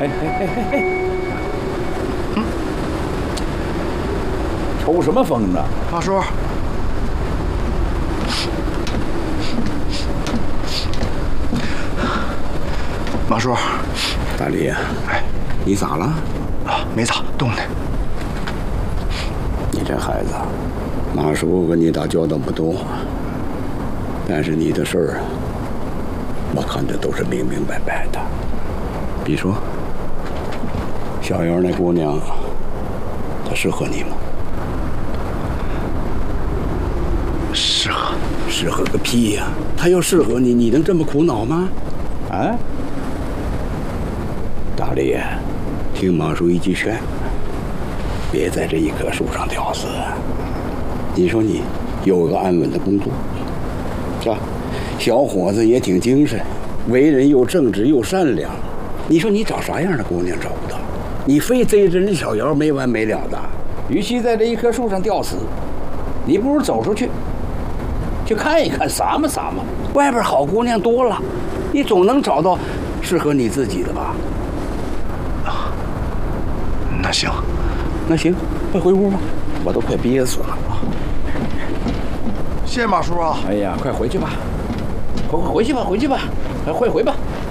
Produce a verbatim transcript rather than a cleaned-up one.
哎哎哎哎哎，嗯，抽什么风呢？ 马叔，马叔， 大力呀， 哎， 你咋了？ 啊，没咋，冻的。 你这孩子，马叔跟你打交道不多，但是你的事儿，我看着都是明明白白的。比如说，小姚那姑娘，她适合你吗？ 适合？ 适合个屁呀！她要适合你，你能这么苦恼吗？啊？大力，听马叔一句劝，别在这一棵树上吊死。你说你有个安稳的工作，是吧？小伙子也挺精神，为人又正直又善良。你说你找啥样的姑娘找不到？你非追着人小姚没完没了的。与其在这一棵树上吊死，你不如走出去，去看一看，撒嘛撒嘛。外边好姑娘多了，你总能找到适合你自己的吧？ 啊，那行， 那行，快回屋吧，我都快憋死了。 谢谢马叔啊！ 哎呀，快回去吧，快快回去吧，回去吧，快快回吧。